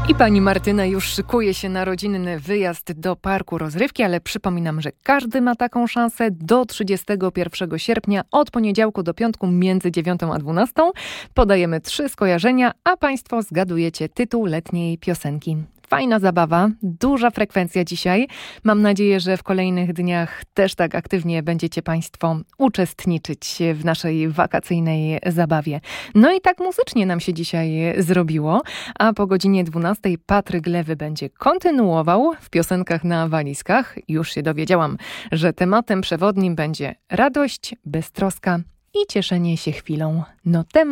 I pani Martyna już szykuje się na rodzinny wyjazd do parku rozrywki, ale przypominam, że każdy ma taką szansę do 31 sierpnia od poniedziałku do piątku między 9 a 12. Podajemy 3 skojarzenia, a państwo zgadujecie tytuł letniej piosenki. Fajna zabawa, duża frekwencja dzisiaj. Mam nadzieję, że w kolejnych dniach też tak aktywnie będziecie państwo uczestniczyć w naszej wakacyjnej zabawie. No i tak muzycznie nam się dzisiaj zrobiło, a po godzinie 12 Patryk Lewy będzie kontynuował w piosenkach na walizkach. Już się dowiedziałam, że tematem przewodnim będzie radość, beztroska i cieszenie się chwilą. No temat